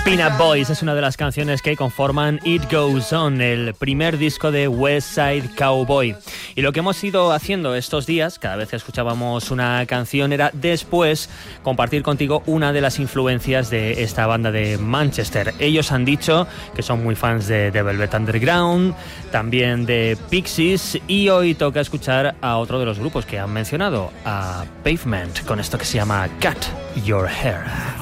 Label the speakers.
Speaker 1: Peanut Boys es una de las canciones que conforman It Goes On, el primer disco de West Side Cowboy. Y lo que hemos ido haciendo estos días, cada vez que escuchábamos una canción, era después compartir contigo una de las influencias de esta banda de Manchester. Ellos han dicho que son muy fans de The Velvet Underground, también de Pixies, y hoy toca escuchar a otro de los grupos que han mencionado, a Pavement, con esto que se llama Cut Your Hair.